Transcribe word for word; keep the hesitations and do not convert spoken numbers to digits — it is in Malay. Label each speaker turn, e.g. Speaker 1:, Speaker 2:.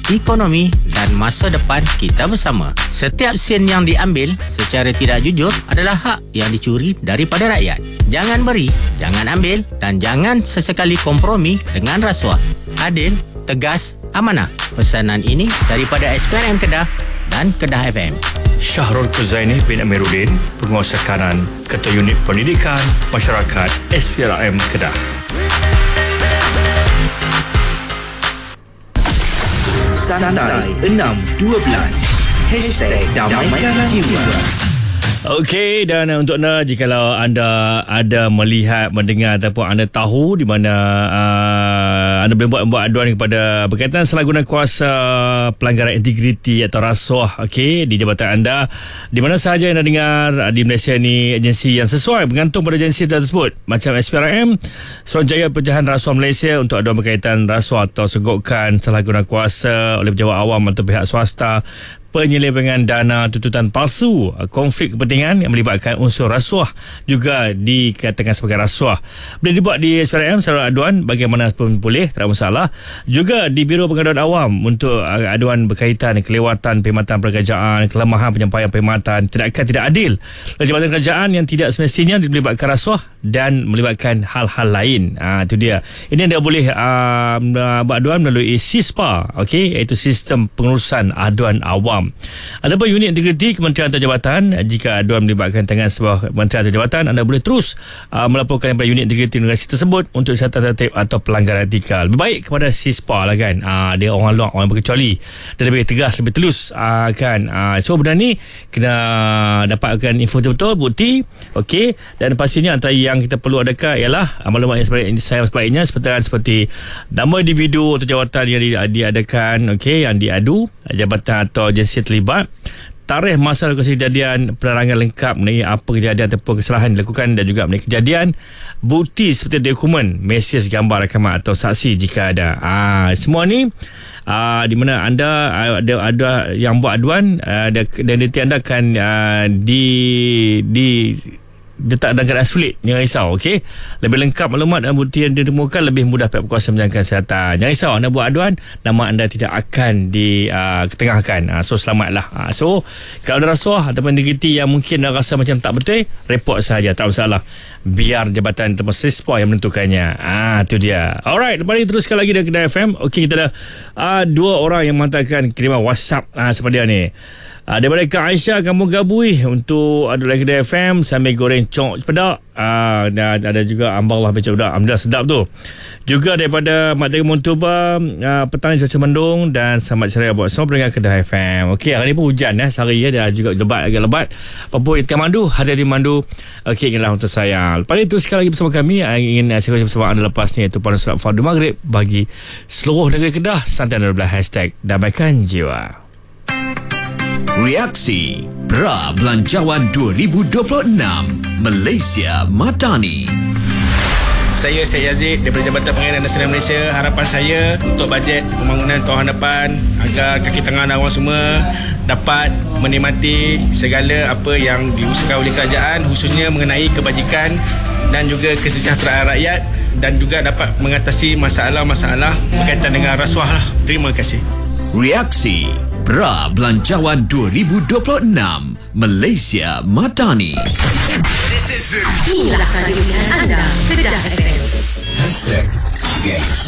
Speaker 1: ekonomi dan masa depan kita bersama. Setiap sen yang diambil secara tidak jujur adalah hak yang dicuri daripada rakyat. Jangan beri, jangan ambil dan jangan sesekali kompromi dengan rasuah. Adil, tegas, amanah. Pesanan ini daripada S P R M Kedah dan Kedah F M.
Speaker 2: Syahrul Kuzaini bin Amiruddin, Penguasa Kanan, Ketua Unit Pendidikan Masyarakat S P R M Kedah.
Speaker 3: Santai enam dua belas Hashtag Damaikan Jiwa.
Speaker 2: Okey, dan untuk anda, jikalau anda ada melihat, mendengar ataupun anda tahu di mana uh, anda boleh buat, buat aduan kepada berkaitan salah guna kuasa, pelanggaran integriti atau rasuah, okey, di jabatan anda, di mana sahaja anda dengar di Malaysia ni, agensi yang sesuai bergantung pada agensi tersebut, macam S P R M, Suruhanjaya Pencegahan Rasuah Malaysia, untuk aduan berkaitan rasuah atau sogokan salah guna kuasa oleh pejabat awam atau pihak swasta, penyelewengan dana, tuntutan palsu, konflik kepentingan yang melibatkan unsur rasuah juga dikatakan sebagai rasuah. Boleh dibuat di S P R M saluran aduan bagaimana pun boleh, tak ada masalah. Juga di Biro Pengaduan Awam untuk aduan berkaitan kelewatan perkhidmatan perkerjaan, kelemahan penyampaian perkhidmatan, tindakan tidak adil oleh jabatan kerajaan yang tidak semestinya melibatkan rasuah dan melibatkan hal-hal lain. Ha, itu dia. Ini anda boleh uh, buat aduan melalui SISPA, okey, iaitu Sistem Pengurusan Aduan Awam. Adapun unit integriti Kementerian atau Jabatan, jika aduan melibatkan tangan sebuah kementerian atau jabatan, anda boleh terus uh, melaporkan kepada unit integriti negara tersebut untuk kesihatan tertib atau pelanggaran etika. Lebih baik kepada SISPA lah kan. Uh, dia orang luar, orang berkecuali, dia lebih tegas, lebih telus uh, kan. Uh, so benda ni kena dapatkan info betul-betul, bukti, okey, dan pastinya antara yang kita perlu adakah ialah uh, maklumat yang sebaik, saya sebaiknya seperti, seperti nama individu atau jawatan yang di, diadakan, okey, yang diadu, jabatan atau agensi terlibat, tarikh masa lokasi kejadian, penerangan lengkap mengenai apa kejadian ataupun kesalahan dilakukan, dan juga mengenai kejadian, bukti seperti dokumen, mesej, gambar, rakaman atau saksi jika ada. Ah, semua ni Uh, di mana anda ada uh, ada yang buat aduan, uh, dan identiti anda akan uh, di di letak dalam keadaan sulit. Jangan risau, okey. Lebih lengkap maklumat dan bukti yang ditemukan, lebih mudah pihak berkuasa menjalankan kesihatan. Jangan risau, anda buat aduan, nama anda tidak akan diketengahkan. Uh, so selamatlah. Uh, so kalau ada rasuah ataupun integriti yang mungkin anda rasa macam tak betul, report saja, tak masalah. Biar jabatan ataupun SISPA yang menentukannya. Ah, tu dia. Alright, lepas ni teruskan lagi dari Kedah F M. Okey, kita ada uh, dua orang yang menghantarkan kiriman WhatsApp uh, seperti ini. Uh, daripada Kak Aisyah Kampung Gabui untuk adalah Kedah F M sambil goreng congk pedak. Uh, dan ada juga ambang Allah becak pedak. Alhamdulillah sedap tu. Juga daripada Mak Teri Montuba, uh, petang cuaca mendung dan selamat ceria buat semua pendengar Kedah F M. Okey, hari ni pun hujan eh, sehari ya, dan juga lebat, agak lebat. Apa ikan mandu, hati-hati mandu. Okey, ingatlah untuk saya. Lepas itu sekali lagi bersama kami, ingin saya bersama anda lepas ni, iaitu pada surat Fardu Maghrib bagi seluruh negeri Kedah. Santai dua belas hashtag Damaikan Jiwa.
Speaker 3: Reaksi Pra Belanjawan dua ribu dua puluh enam Malaysia Madani.
Speaker 4: Saya Syed Yazid daripada Jabatan Pengenalan Nasional Malaysia. Harapan saya untuk bajet pembangunan tahun depan agar kaki tangan awam semua dapat menikmati segala apa yang diusahakan oleh kerajaan, khususnya mengenai kebajikan dan juga kesejahteraan rakyat, dan juga dapat mengatasi masalah-masalah berkaitan dengan rasuah lah. Terima kasih.
Speaker 3: Reaksi Pra Belanjawan dua ribu dua puluh enam Malaysia Madani.
Speaker 5: Inilah radio anda, Kedah F M.
Speaker 3: Hashtag Gang.